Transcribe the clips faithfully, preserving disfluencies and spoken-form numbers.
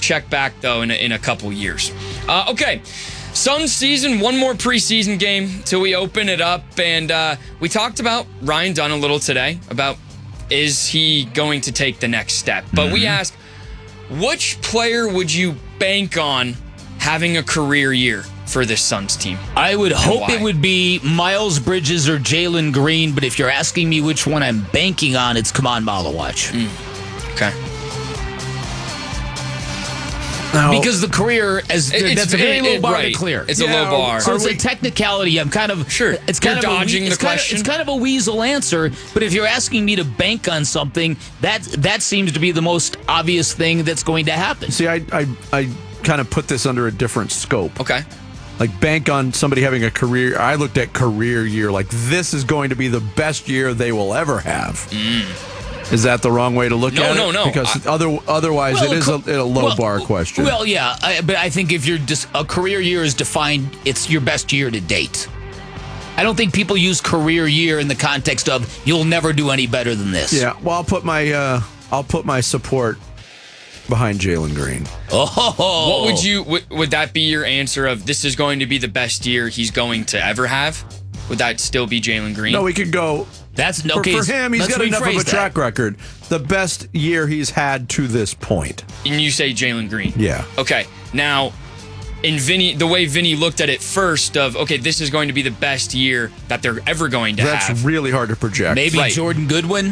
check back, though, in a, in a couple years. Uh, okay. Suns season, one more preseason game till we open it up. And uh, we talked about Ryan Dunn a little today, about is he going to take the next step. But mm-hmm. we asked, which player would you bank on having a career year for this Suns team? I would hope why? it would be Miles Bridges or Jalen Green, but if you're asking me which one I'm banking on, it's Kaman Malawach. Mm. Okay. Now, because the career, as it's, that's a very it, low it, bar right. to clear. It's yeah, a low bar. So it's a technicality. I'm kind of sure. It's kind You're of dodging a, the it's kind question. Of, it's kind of a weasel answer. But if you're asking me to bank on something, that that seems to be the most obvious thing that's going to happen. See, I I, I kind of put this under a different scope. Okay. Like bank on somebody having a career. I looked at career year. Like this is going to be the best year they will ever have. Mm. Is that the wrong way to look no, at no, it? No, no, Because I, other, otherwise well, it is a, a low well, bar question. Well, yeah, I, but I think if you're just a career year is defined, it's your best year to date. I don't think people use career year in the context of you'll never do any better than this. Yeah, well, I'll put my uh, I'll put my support behind Jalen Green. Oh, what would you would, would that be your answer of this is going to be the best year he's going to ever have? Would that still be Jalen Green? No, we could go. That's for, okay. For him, he's got enough of a that. track record. The best year he's had to this point. And you say Jalen Green. Yeah. Okay. Now, in Vinny, the way Vinny looked at it first of, okay, this is going to be the best year that they're ever going to That's have. That's really hard to project. Maybe right. Jordan Goodwin?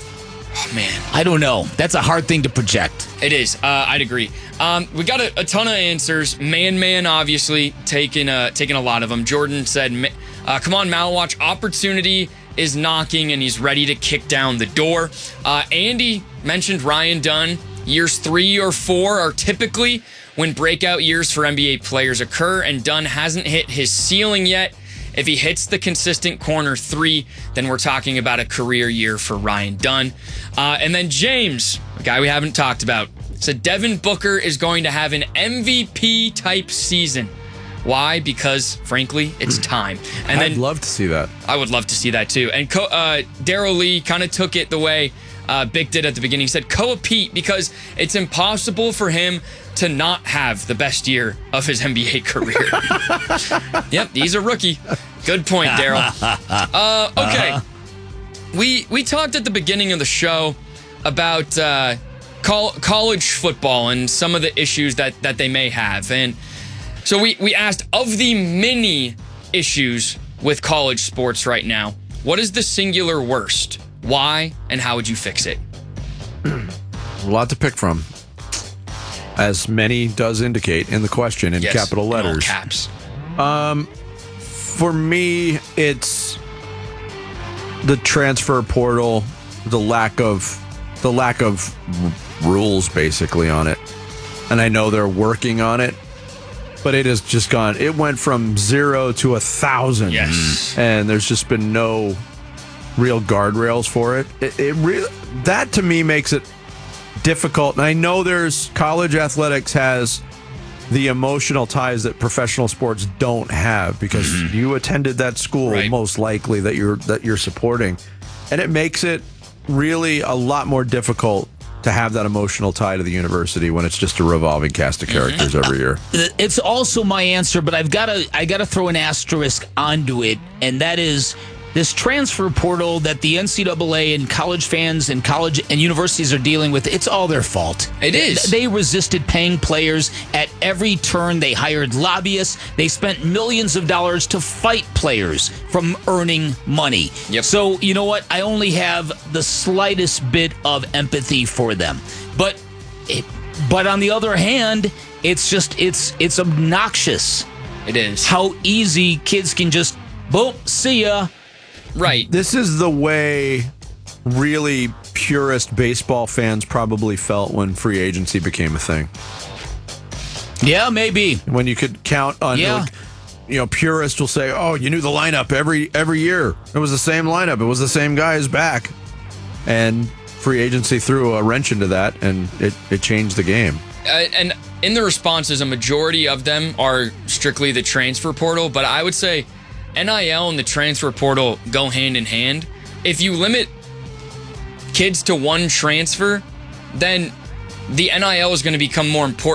Oh, man. I don't know. That's a hard thing to project. It is. Uh, I'd agree. Um, we got a, a ton of answers. Man, man, obviously, taking, uh, taking a lot of them. Jordan said, uh, come on, Malawach, opportunity is knocking and he's ready to kick down the door. Uh, Andy mentioned Ryan Dunn. Years three or four are typically when breakout years for N B A players occur, and Dunn hasn't hit his ceiling yet. If he hits the consistent corner three, then we're talking about a career year for Ryan Dunn. Uh, and then James, a guy we haven't talked about, said Devin Booker is going to have an M V P-type season. Why? Because, frankly, it's time. And I'd then love to see that. I would love to see that, too. And uh, Daryl Lee kind of took it the way uh, Bick did at the beginning. He said, Koa Pete, because it's impossible for him to not have the best year of his N B A career. Yep, he's a rookie. Good point, Daryl. Uh, okay. Uh-huh. We, we talked at the beginning of the show about uh, col- college football and some of the issues that, that they may have. And so we, we asked, of the many issues with college sports right now, what is the singular worst? Why and how would you fix it? A lot to pick from, as many does indicate in the question in yes, capital letters. In all caps. Um, for me, it's the transfer portal, the lack of the lack of r- rules basically on it, and I know they're working on it. But it has just gone, it went from zero to a thousand. Yes. And there's just been no real guardrails for it. It, it really, that to me makes it difficult. And I know there's college athletics has the emotional ties that professional sports don't have because mm-hmm. you attended that school right. most likely that you're that you're supporting. And it makes it really a lot more difficult to have that emotional tie to the university when it's just a revolving cast of characters every year. It's also my answer, but I've got to I got to throw an asterisk onto it, and that is this transfer portal that the N C double A and college fans and college and universities are dealing with. It's all their fault. It is. They resisted paying players at every turn. They hired lobbyists. They spent millions of dollars to fight players from earning money. Yep. So, you know what? I only have the slightest bit of empathy for them. But it, but on the other hand, it's just it's it's obnoxious. It is. How easy kids can just boom, see ya. Right. This is the way really purist baseball fans probably felt when free agency became a thing. Yeah, maybe. When you could count on, yeah. like, you know, purists will say, oh, you knew the lineup every every year. It was the same lineup. It was the same guys back. And free agency threw a wrench into that, and it, it changed the game. Uh, and in the responses, a majority of them are strictly the transfer portal, but I would say N I L and the transfer portal go hand in hand. If you limit kids to one transfer, then the N I L is going to become more important